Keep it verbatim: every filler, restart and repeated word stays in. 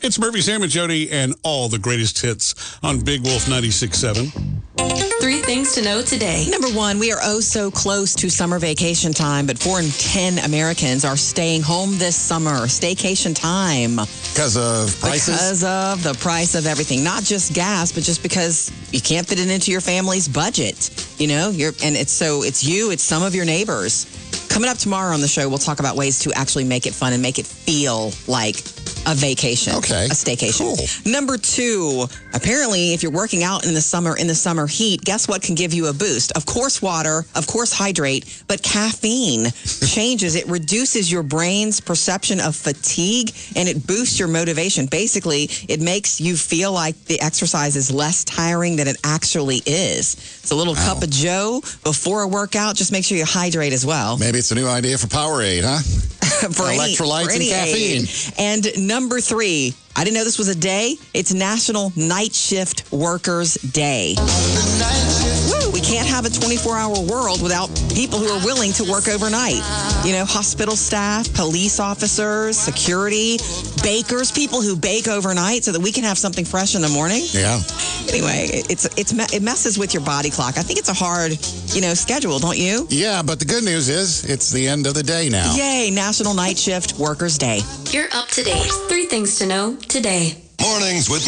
It's Murphy, Sam, and Jody, and all the greatest hits on Big Wolf ninety-six point seven. Three things to know today. Number one, we are oh so close to summer vacation time, but four in ten Americans are staying home this summer. Staycation time. Because of prices? Because of the price of everything. Not just gas, but just because you can't fit it into your family's budget. You know, you're, and it's so it's you, it's some of your neighbors. Coming up tomorrow on the show, we'll talk about ways to actually make it fun and make it feel like a vacation. Okay. A staycation. Cool. Number two, apparently, if you're working out in the summer, in the summer heat, guess what can give you a boost? Of course, water. Of course, hydrate. But caffeine changes. It reduces your brain's perception of fatigue, and it boosts your motivation. Basically, it makes you feel like the exercise is less tiring than it actually is. It's a little Wow. cup of Joe before a workout. Just make sure you hydrate as well. Maybe it's a new idea for Powerade, huh? for any, Electrolytes for any and caffeine. aid. And number three, I didn't know this was a day. It's National Night Shift Workers Day. Woo, we can't have a twenty-four hour world without people who are willing to work overnight. You know, hospital staff, police officers, security, bakers, people who bake overnight so that we can have something fresh in the morning. Yeah. Anyway, it's it's it messes with your body clock. I think it's a hard, you know, schedule, don't you? Yeah, but the good news is it's the end of the day now. Yay, National Night Shift Workers Day. You're up to date. Three things to know today. Mornings with